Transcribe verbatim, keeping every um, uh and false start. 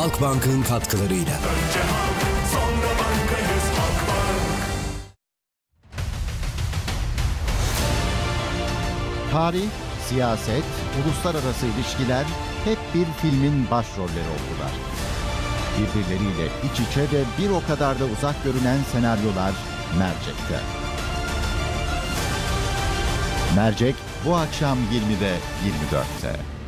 Halkbank'ın katkılarıyla. Önce halk, sonra bankayız Halkbank. Tarih, siyaset, uluslararası ilişkiler hep bir filmin başrolleri oldular. Birbirleriyle iç içe ve bir o kadar da uzak görünen senaryolar Mercek'te. Mercek bu akşam yirmide yirmi dörtte.